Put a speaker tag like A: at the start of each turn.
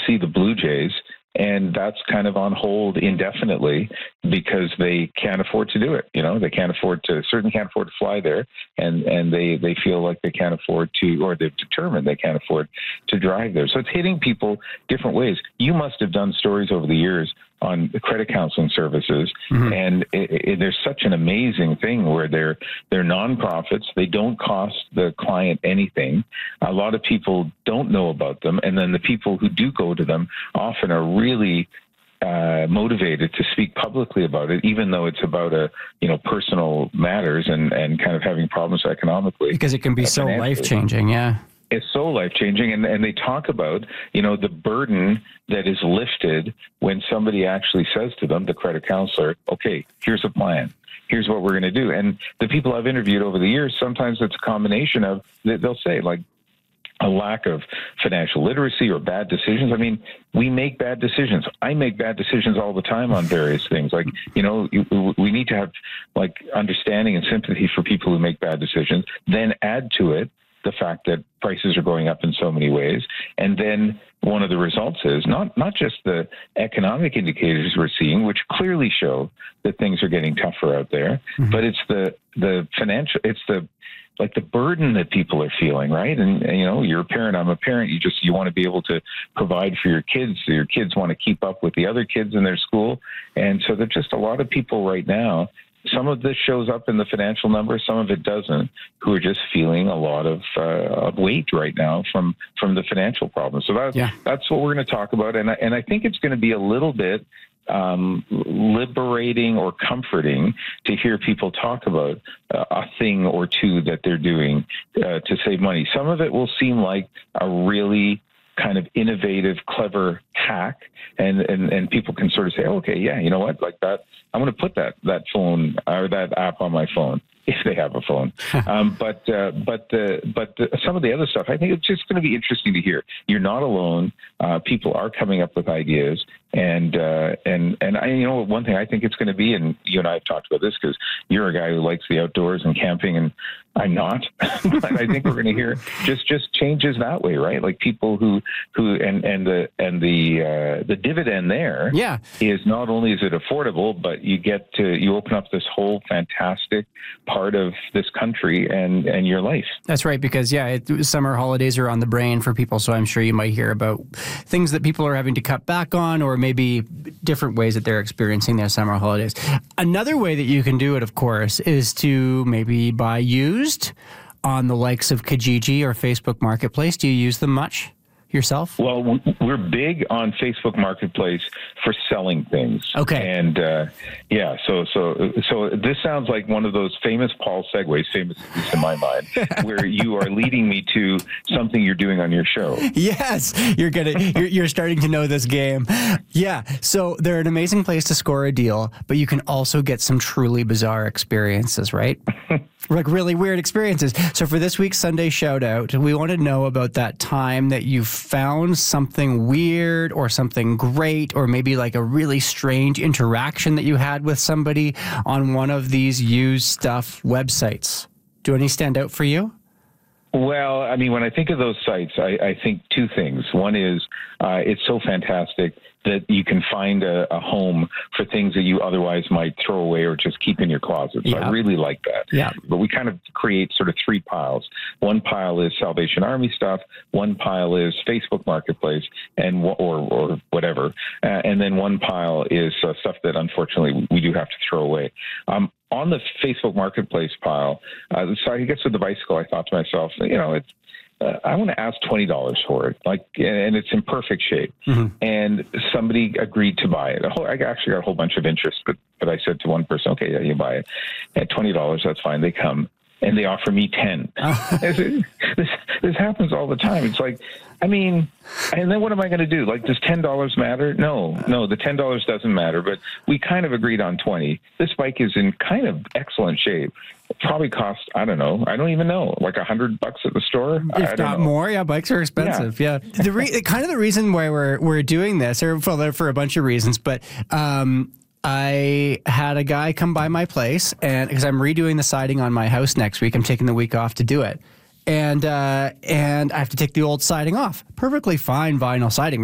A: see the Blue Jays, and that's kind of on hold indefinitely because they can't afford to do it. They certainly can't afford to fly there, and they feel like they can't afford to, or they've determined they can't afford to drive there. So it's hitting people different ways. You must have done stories over the years on the credit counseling services, and there's such an amazing thing where they're nonprofits. They don't cost the client anything. A lot of people don't know about them, and then the people who do go to them often are really motivated to speak publicly about it, even though it's about personal matters and kind of having problems economically.
B: Because it can be so life-changing, yeah.
A: It's so life-changing, and they talk about, the burden that is lifted when somebody actually says to them, the credit counselor, okay, here's a plan. Here's what we're going to do. And the people I've interviewed over the years, sometimes it's a combination of, they'll say, like, a lack of financial literacy or bad decisions. I mean, we make bad decisions. I make bad decisions all the time on various things. Like, we need to have, like, understanding and sympathy for people who make bad decisions, then add to it the fact that prices are going up in so many ways. And then one of the results is not just the economic indicators we're seeing, which clearly show that things are getting tougher out there, but it's the financial, it's the burden that people are feeling, right? And you're a parent, I'm a parent, you want to be able to provide for your kids. So your kids want to keep up with the other kids in their school. And so there's just a lot of people right now. Some of this shows up in the financial numbers, some of it doesn't, who are just feeling a lot of weight right now from the financial problems. So that's what we're going to talk about. And I think it's going to be a little bit liberating or comforting to hear people talk about a thing or two that they're doing to save money. Some of it will seem like a really kind of innovative, clever hack, and people can sort of say, okay, yeah, you know what, like that, I'm going to put that phone or that app on my phone if they have a phone. But some of the other stuff, I think it's just going to be interesting to hear. You're not alone. People are coming up with ideas, and one thing I think it's going to be, and you and I have talked about this because you're a guy who likes the outdoors and camping, and I'm not. But I think we're going to hear just changes that way, right? Like people who the dividend there is not only is it affordable, but you open up this whole fantastic part of this country and your life.
B: That's right, because summer holidays are on the brain for people, so I'm sure you might hear about things that people are having to cut back on, or maybe different ways that they're experiencing their summer holidays. Another way that you can do it, of course, is to maybe buy used on the likes of Kijiji or Facebook Marketplace. Do you use them much yourself?
A: Well, we're big on Facebook Marketplace for selling things.
B: Okay.
A: And so this sounds like one of those famous Paul segues, famous at least in my mind, where you are leading me to something you're doing on your show.
B: Yes, you're starting to know this game. Yeah. So they're an amazing place to score a deal, but you can also get some truly bizarre experiences, right? Like really weird experiences. So for this week's Sunday shout out, we want to know about that time that you found something weird or something great, or maybe like a really strange interaction that you had with somebody on one of these used stuff websites. Do any stand out for you?
A: Well, I mean, when I think of those sites, I think two things. One is it's so fantastic that you can find a home for things that you otherwise might throw away or just keep in your closet. So I really like that.
B: Yeah.
A: But we kind of create sort of three piles. One pile is Salvation Army stuff. One pile is Facebook Marketplace or whatever. And then one pile is stuff that unfortunately we do have to throw away. On the Facebook Marketplace pile, so I guess with the bicycle, I thought to myself, it's I want to ask $20 for it, and it's in perfect shape. Mm-hmm. And somebody agreed to buy it. I actually got a whole bunch of interest, but I said to one person, okay, yeah, you buy it at $20. That's fine. They come and they offer me 10. This happens all the time. It's like, I mean, and then what am I going to do? Like, does $10 matter? No, the $10 doesn't matter, but we kind of agreed on 20. This bike is in kind of excellent shape. It probably cost, I don't even know, like $100 at the store.
B: If not more, yeah, bikes are expensive. Yeah. The reason why we're doing this, or for a bunch of reasons, but I had a guy come by my place, and because I'm redoing the siding on my house next week, I'm taking the week off to do it. And I have to take the old siding off. Perfectly fine vinyl siding.